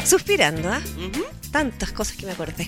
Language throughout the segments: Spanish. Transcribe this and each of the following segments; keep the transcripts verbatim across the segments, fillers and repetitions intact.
Suspirando, ¿ah? ¿eh? Uh-huh. Tantas cosas que me acordé.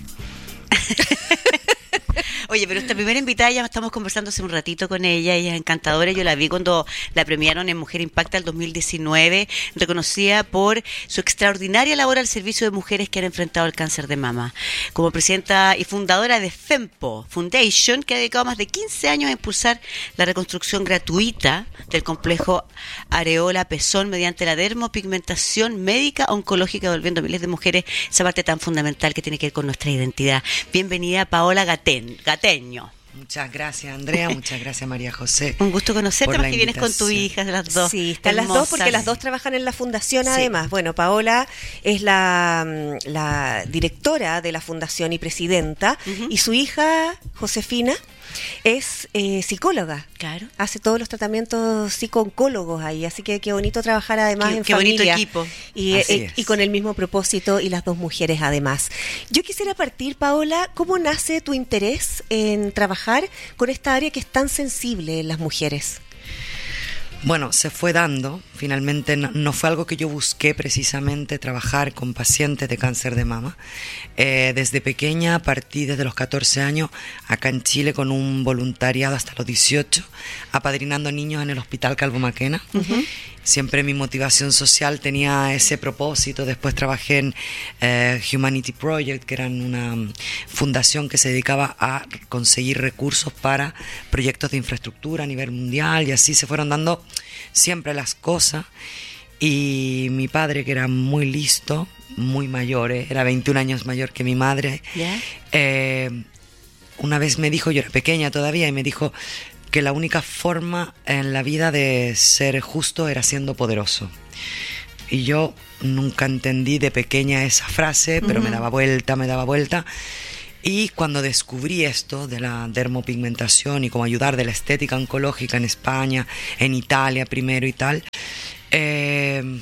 Oye, pero esta primera invitada ya estamos conversando hace un ratito con ella, ella es encantadora, yo la vi cuando la premiaron en Mujer Impacta el dos mil diecinueve, reconocida por su extraordinaria labor al servicio de mujeres que han enfrentado el cáncer de mama. Como presidenta y fundadora de FEMPO Foundation, que ha dedicado más de quince años a impulsar la reconstrucción gratuita del complejo areola-pezón mediante la dermopigmentación médica oncológica, volviendo a miles de mujeres esa parte tan fundamental que tiene que ver con nuestra identidad. Bienvenida, Paola Gaten. Gateño. Muchas gracias, Andrea, muchas gracias, María José. Un gusto conocerte, más que vienes con tu hija, las dos. Sí, están hermosas. Las dos porque las dos trabajan en la fundación, sí. Además. Bueno, Paola es la, la directora de la fundación y presidenta, uh-huh. Y su hija, Josefina, es eh, psicóloga. Claro. Hace todos los tratamientos psico-oncólogos ahí, así que qué bonito trabajar además qué, en qué familia. Qué bonito equipo. Y, eh, y con el mismo propósito y las dos mujeres además. Yo quisiera partir, Paola, ¿cómo nace tu interés en trabajar con esta área que es tan sensible en las mujeres? Bueno, se fue dando, finalmente no, no fue algo que yo busqué precisamente, trabajar con pacientes de cáncer de mama. Eh, desde pequeña partí desde los catorce años acá en Chile con un voluntariado hasta los dieciocho, apadrinando niños en el Hospital Calvo Maquena. Uh-huh. Siempre mi motivación social tenía ese propósito. Después trabajé en eh, Humanity Project, que era una fundación que se dedicaba a conseguir recursos para proyectos de infraestructura a nivel mundial, y así se fueron dando siempre las cosas. Y mi padre, que era muy listo, muy mayor, ¿eh? Era veintiún años mayor que mi madre, ¿Yeah? eh, una vez me dijo, yo era pequeña todavía, y me dijo que la única forma en la vida de ser justo era siendo poderoso. Y yo nunca entendí de pequeña esa frase, pero uh-huh. me daba vuelta, me daba vuelta. Y cuando descubrí esto de la dermopigmentación y cómo ayudar de la estética oncológica en España, en Italia primero y tal, eh,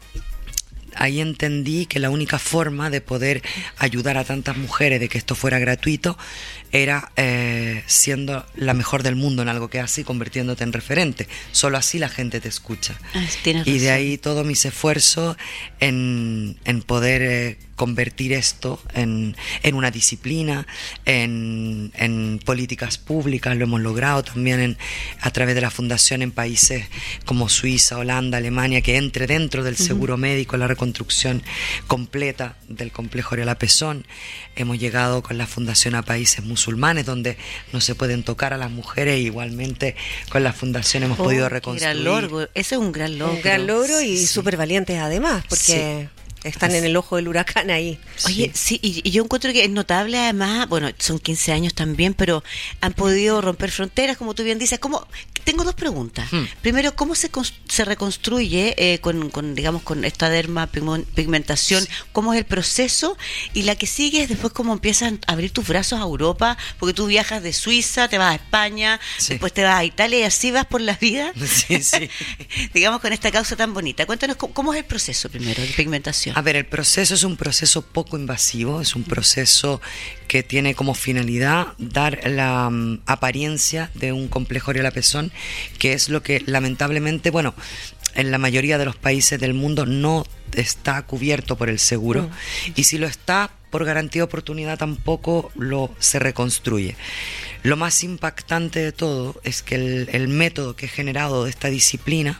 ahí entendí que la única forma de poder ayudar a tantas mujeres, de que esto fuera gratuito, era eh, siendo la mejor del mundo en algo que haces y convirtiéndote en referente. Solo así la gente te escucha. Ah, tienes razón. Y de ahí todos mis esfuerzos en, en poder eh, convertir esto en, en una disciplina, en, en políticas públicas. Lo hemos logrado también en, a través de la fundación en países como Suiza, Holanda, Alemania, que entre dentro del seguro uh-huh. médico la reconstrucción completa del complejo areola-pezón. Hemos llegado con la fundación a países musulmanes donde no se pueden tocar a las mujeres, e igualmente con la fundación hemos oh, podido reconstruir. Gran logro. Ese es un gran logro. Un gran logro y sí. súper valientes además, porque... Sí. Están en el ojo del huracán ahí. Oye, sí, y, y yo encuentro que es notable además, bueno, son quince años también, pero han podido romper fronteras, como tú bien dices. ¿Cómo? Tengo dos preguntas. Hmm. Primero, ¿cómo se, se reconstruye eh, con, con, digamos, con esta dermapigmentación? Sí. ¿Cómo es el proceso? Y la que sigue es después cómo empiezas a abrir tus brazos a Europa, porque tú viajas de Suiza, te vas a España, sí. después te vas a Italia y así vas por la vida. Sí, sí. Digamos, con esta causa tan bonita. Cuéntanos, ¿cómo, cómo es el proceso primero de pigmentación? A ver, el proceso es un proceso poco invasivo, es un proceso que tiene como finalidad dar la um, apariencia de un complejo areola-pezón, que es lo que lamentablemente, bueno, en la mayoría de los países del mundo no está cubierto por el seguro, mm. y si lo está, por garantía de oportunidad tampoco lo se reconstruye. Lo más impactante de todo es que el, el método que he generado de esta disciplina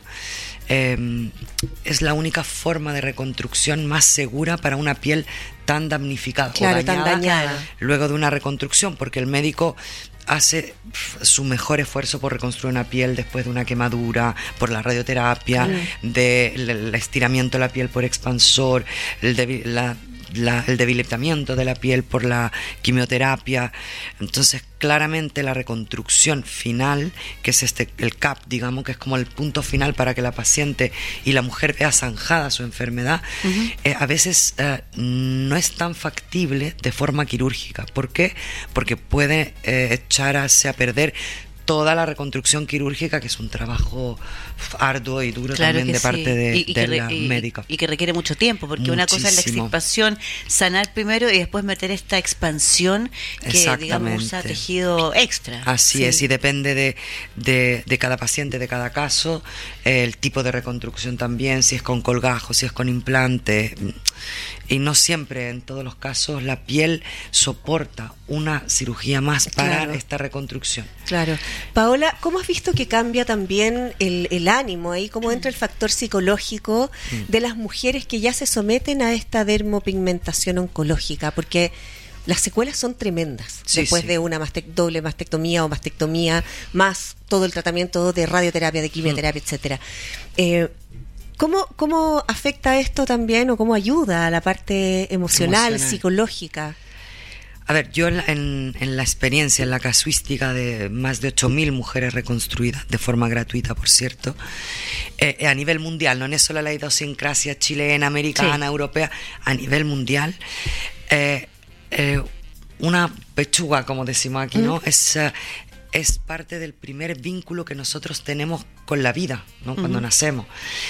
Eh, es la única forma de reconstrucción más segura para una piel tan damnificada, claro, o dañada, tan dañada luego de una reconstrucción, porque el médico hace su mejor esfuerzo por reconstruir una piel después de una quemadura, por la radioterapia, mm. del estiramiento de la piel por expansor, el de, la La, el debilitamiento de la piel por la quimioterapia. Entonces claramente la reconstrucción final, que es este el C A P, digamos, que es como el punto final para que la paciente y la mujer vea zanjada su enfermedad, uh-huh. eh, a veces eh, no es tan factible de forma quirúrgica. ¿Por qué? Porque puede eh, echarse a perder toda la reconstrucción quirúrgica, que es un trabajo arduo y duro, claro, también de sí. parte de, y, y de re, la y, médica. Y que requiere mucho tiempo, porque Muchísimo. Una cosa es la extirpación, sanar primero y después meter esta expansión que, digamos, usa tejido extra. Así sí. es, y depende de, de, de cada paciente, de cada caso, el tipo de reconstrucción también, si es con colgajo, si es con implante. y no siempre, en todos los casos, la piel soporta una cirugía más para Claro. esta reconstrucción. Claro. Paola, ¿cómo has visto que cambia también el, el ánimo ahí? ¿Cómo entra el factor psicológico de las mujeres que ya se someten a esta dermopigmentación oncológica? Porque las secuelas son tremendas Sí, después sí. de una mastec- doble mastectomía o mastectomía, más todo el tratamiento de radioterapia, de quimioterapia, etcétera. Eh, ¿cómo, ¿Cómo afecta esto también o cómo ayuda a la parte emocional, Emocional. psicológica? A ver, yo en, la- en, en la experiencia, en la casuística de más de ocho mil mujeres reconstruidas, de forma gratuita, por cierto, eh, a nivel mundial, no es solo la idiosincrasia chilena, americana, Sí. europea, a nivel mundial, eh, eh, una pechuga, como decimos aquí, ¿no? Es, eh, es parte del primer vínculo que nosotros tenemos con la vida, ¿no? Cuando nacemos.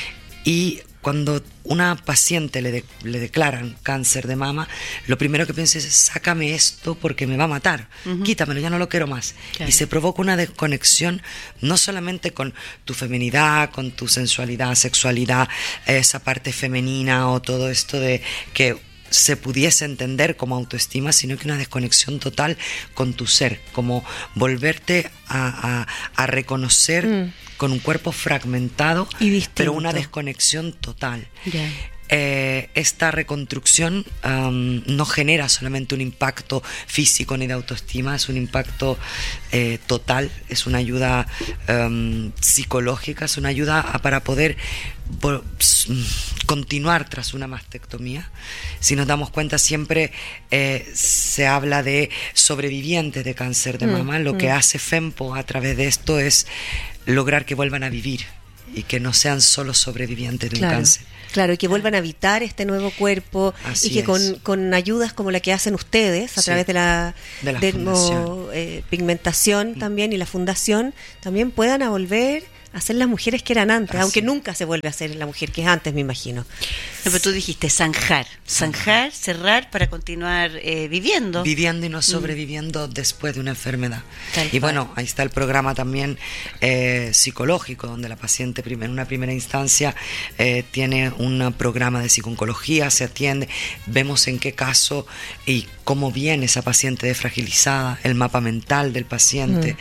Y cuando una paciente le, de- le declaran cáncer de mama, lo primero que piensa es, sácame esto porque me va a matar, quítamelo, ya no lo quiero más. Claro. Y se provoca una desconexión no solamente con tu feminidad, con tu sensualidad, sexualidad, esa parte femenina o todo esto de que se pudiese entender como autoestima, sino que una desconexión total con tu ser, como volverte a, a- a reconocer Mm. con un cuerpo fragmentado, Y distinto. pero una desconexión total. Ya. Eh, esta reconstrucción um, no genera solamente un impacto físico ni de autoestima, es un impacto eh, total, es una ayuda um, psicológica, es una ayuda a- para poder vo- s- continuar tras una mastectomía. Si nos damos cuenta, siempre eh, se habla de sobrevivientes de cáncer de Mm, mama. Lo que mm. hace FEMPO a través de esto es lograr que vuelvan a vivir y que no sean solo sobrevivientes de un Claro, cáncer. claro, y que vuelvan a habitar este nuevo cuerpo Así y que es. con, con ayudas como la que hacen ustedes a Sí, través de la, de la dermo- fundación. eh, pigmentación también y la fundación también puedan a volver a ser las mujeres que eran antes, Así aunque es. nunca se vuelve a ser la mujer que es antes, me imagino. No, pero tú dijiste zanjar, zanjar, cerrar para continuar eh, viviendo. Viviendo y no sobreviviendo después de una enfermedad. Tal Y cual. bueno, ahí está el programa también eh, psicológico, donde la paciente prim- en una primera instancia eh, tiene un programa de psicooncología, se atiende, vemos en qué caso y cómo viene esa paciente desfragilizada, el mapa mental del paciente.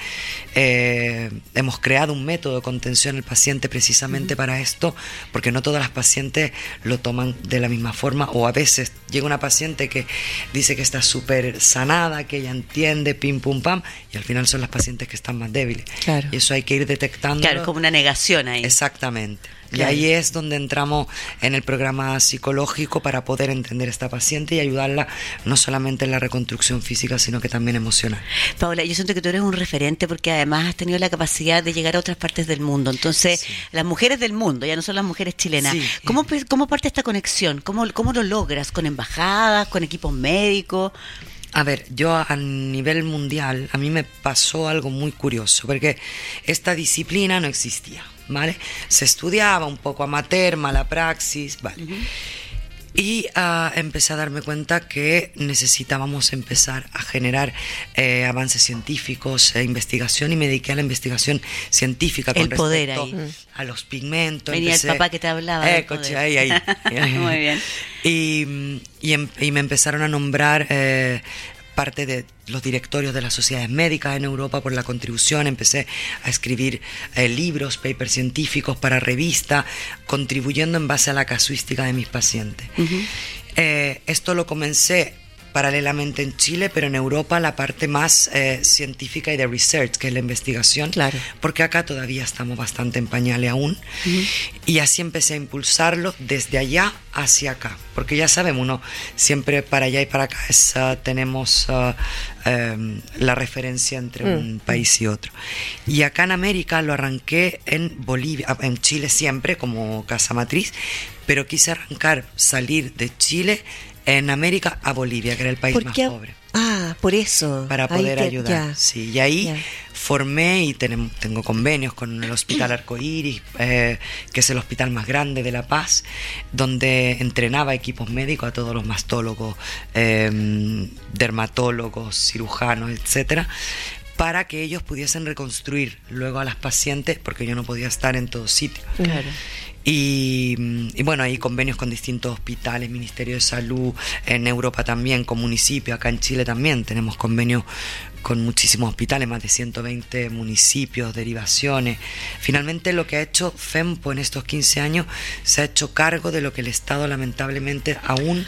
Eh, hemos creado un método de contención al paciente precisamente para esto, porque no todas las pacientes lo toman de la misma forma, o a veces llega una paciente que dice que está súper sanada, que ella entiende, pim pum pam, y al final son las pacientes que están más débiles. Claro. Y eso hay que ir detectando. Claro, como una negación ahí. Exactamente. Y Claro. ahí es donde entramos en el programa psicológico para poder entender a esta paciente y ayudarla no solamente en la reconstrucción física, sino que también emocional. Paola, yo siento que tú eres un referente porque además has tenido la capacidad de llegar a otras partes del mundo. Entonces, Sí. las mujeres del mundo, ya no son las mujeres chilenas. Sí. ¿Cómo, pe- ¿Cómo parte esta conexión? ¿Cómo, ¿Cómo lo logras? ¿Con embajadas? ¿Con equipos médicos? A ver, yo a nivel mundial, a mí me pasó algo muy curioso, porque esta disciplina no existía, ¿vale? Se estudiaba un poco amateur, mala praxis, ¿vale? Y ah, empecé a darme cuenta que necesitábamos empezar a generar eh, avances científicos, e investigación, y me dediqué a la investigación científica con El poder respecto ahí. a los pigmentos. Venía el Empecé- papá que te hablaba del Eh, coche, poder. ahí, ahí. Muy bien. Y, y, em- y me empezaron a nombrar eh, parte de los directorios de las sociedades médicas en Europa por la contribución. Empecé a escribir eh, libros, papers científicos para revistas, contribuyendo en base a la casuística de mis pacientes. Eh, esto lo comencé paralelamente en Chile, pero en Europa la parte más eh, científica y de research, que es la investigación, Claro. porque acá todavía estamos bastante en pañales aún. Y así empecé a impulsarlo desde allá hacia acá, porque ya sabemos, uno siempre para allá y para acá es, ah, tenemos ah, em, la referencia entre un país y otro. Y acá en América lo arranqué en Bolivia, ah, en Chile siempre como casa matriz, pero quise arrancar, salir de Chile en América a Bolivia, que era el país ¿Por más qué? pobre, Ah, por eso. para Ahí poder te- ayudar. ya. Sí, y ahí Ya. formé y tenemos, tengo convenios con el Hospital Arcoíris, eh, que es el hospital más grande de La Paz, donde entrenaba equipos médicos a todos los mastólogos, eh, dermatólogos, cirujanos, etcétera, para que ellos pudiesen reconstruir luego a las pacientes, porque yo no podía estar en todo sitio. Claro. Y, y bueno, hay convenios con distintos hospitales, Ministerio de Salud, en Europa también, con municipios, acá en Chile también tenemos convenios con muchísimos hospitales, más de ciento veinte municipios, derivaciones. Finalmente lo que ha hecho FEMPO en estos quince años, se ha hecho cargo de lo que el Estado lamentablemente aún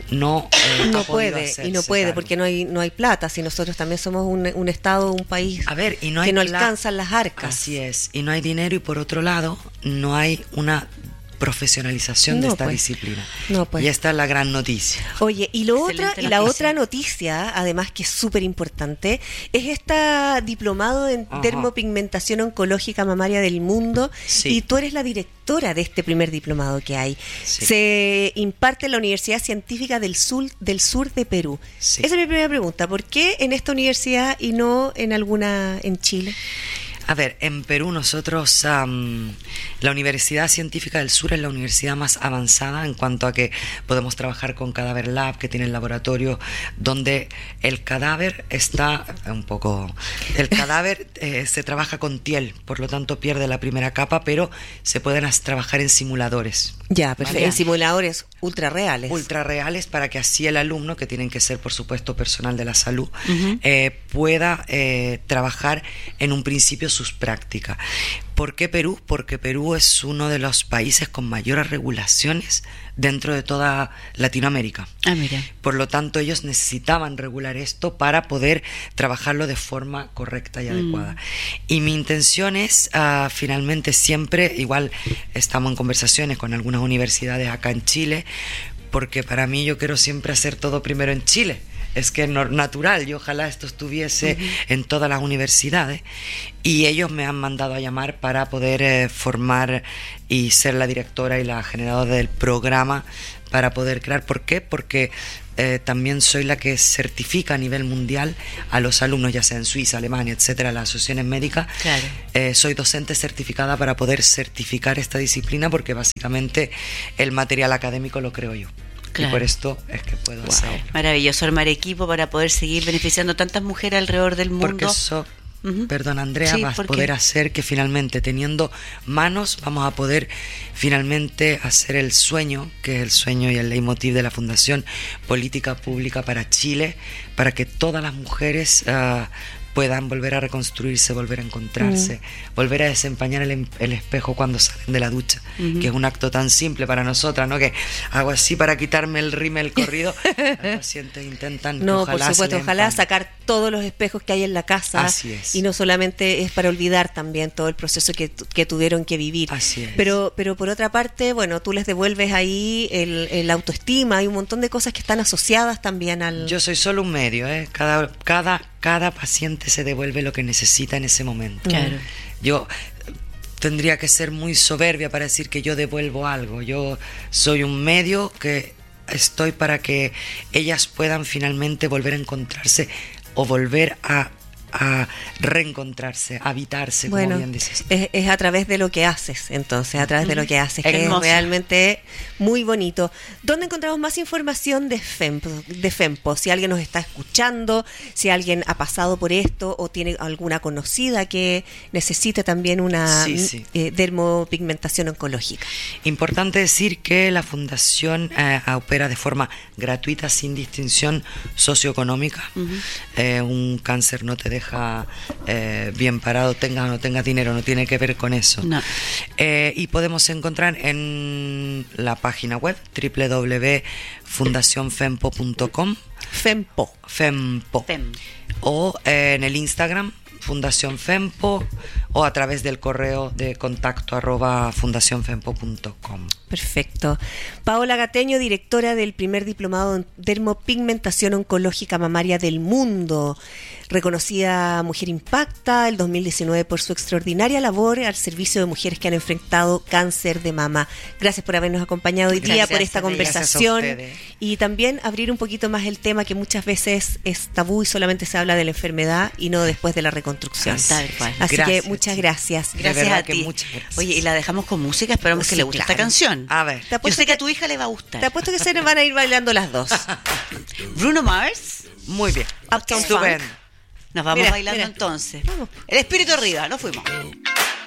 no eh, no ha podido puede hacerse y no puede cargo. porque no hay no hay plata, si nosotros también somos un, un estado, un país A ver, y no hay que no pla- alcanzan las arcas. Así es, y no hay dinero, y por otro lado no hay una profesionalización de No, esta pues. disciplina. No, pues. Y esta es la gran noticia. Oye, y lo Excelente otra, y la noticia. otra noticia, además que es súper importante, es esta diplomado en Ajá. dermopigmentación oncológica mamaria del mundo, Sí. y tú eres la directora de este primer diplomado que hay. Sí. Se imparte en la Universidad Científica del Sur, del Sur de Perú. Sí. Esa es mi primera pregunta. ¿Por qué en esta universidad y no en alguna en Chile? A ver, en Perú nosotros, am, la Universidad Científica del Sur es la universidad más avanzada en cuanto a que podemos trabajar con Cadáver Lab, que tiene el laboratorio donde el cadáver está un poco... El cadáver eh, se trabaja con tiel, por lo tanto pierde la primera capa, pero se pueden as- trabajar en simuladores. Ya, perfecto. Vale. En simuladores ultra reales. Ultra reales, para que así el alumno, que tienen que ser por supuesto personal de la salud, Ujú. eh, pueda eh, trabajar en un principio sus prácticas. ¿Por qué Perú? Porque Perú es uno de los países con mayores regulaciones dentro de toda Latinoamérica. Ah, mira. Por lo tanto, ellos necesitaban regular esto para poder trabajarlo de forma correcta y adecuada. Y mi intención es, ah, finalmente, siempre, igual estamos en conversaciones con algunas universidades acá en Chile, porque para mí yo quiero siempre hacer todo primero en Chile. Es que es no- natural, y ojalá esto estuviese uh-huh. en todas las universidades, y ellos me han mandado a llamar para poder eh, formar y ser la directora y la generadora del programa para poder crear. ¿Por qué? Porque eh, también soy la que certifica a nivel mundial a los alumnos, ya sea en Suiza, Alemania, etcétera, las asociaciones médicas. Claro. Eh, soy docente certificada para poder certificar esta disciplina, porque básicamente el material académico lo creo yo. Claro. Y por esto es que puedo Wow. hacer. Maravilloso armar equipo para poder seguir beneficiando a tantas mujeres alrededor del mundo. Porque eso, Ujú. perdón Andrea, Sí, vas a ¿por qué? poder hacer que finalmente, teniendo manos, vamos a poder finalmente hacer el sueño, que es el sueño y el leitmotiv de la Fundación Política Pública para Chile, para que todas las mujeres uh, puedan volver a reconstruirse, volver a encontrarse, mm. volver a desempañar el, el espejo cuando salen de la ducha, uh-huh. que es un acto tan simple para nosotras, ¿no? Que hago así para quitarme el rímel corrido. Las pacientes intentan, no, ojalá por supuesto, se ojalá empañen. sacar todos los espejos que hay en la casa. Así es. Y no solamente es para olvidar también todo el proceso que, que tuvieron que vivir. Así es. Pero, pero por otra parte, bueno, tú les devuelves ahí el, el autoestima, hay un montón de cosas que están asociadas también al... Yo soy solo un medio, ¿eh? Cada, cada, cada paciente se devuelve lo que necesita en ese momento. Claro. Yo tendría que ser muy soberbia para decir que yo devuelvo algo. Yo soy un medio que estoy para que ellas puedan finalmente volver a encontrarse o volver a, a reencontrarse, a habitarse, bueno, como bien dices. Es, es a través de lo que haces, entonces, a través de lo que haces, que Hermoso. es realmente muy bonito. ¿Dónde encontramos más información de FEMPO, de FEMPO? Si alguien nos está escuchando, si alguien ha pasado por esto o tiene alguna conocida que necesite también una Sí, sí. eh, dermopigmentación oncológica. Importante decir que la Fundación eh, opera de forma gratuita, sin distinción socioeconómica. Uh-huh. Eh, un cáncer no te deja eh, bien parado, tengas o no tengas dinero, no tiene que ver con eso. No. Eh, y podemos encontrar en la página web doble u doble u doble u punto fundación fempo punto com. FEMPO. Fempo. Fem. O eh, en el Instagram, Fundación Fempo, o a través del correo de contacto arroba fundación fempo punto com. Perfecto. Paola Gateño, directora del primer diplomado en dermopigmentación oncológica mamaria del mundo, reconocida Mujer Impacta el dos mil diecinueve por su extraordinaria labor al servicio de mujeres que han enfrentado cáncer de mama. Gracias por habernos acompañado hoy día, Gracias, por esta gracias a conversación ustedes. y también abrir un poquito más el tema que muchas veces es tabú y solamente se habla de la enfermedad y no después de la reconstrucción. Tal cual. Así Gracias, que muchas chicos. gracias. De Gracias verdad a que ti. muchas gracias. Oye, y la dejamos con música, esperamos que Sí, le guste claro. esta canción. A ver. Te Yo apuesto sé que a que- tu hija le va a gustar. Te apuesto que se van a ir bailando las dos. Bruno Mars, Muy bien. Uptown Estupendo. Funk. nos vamos Mira, bailando mira. entonces. Vamos. El espíritu arriba, nos fuimos.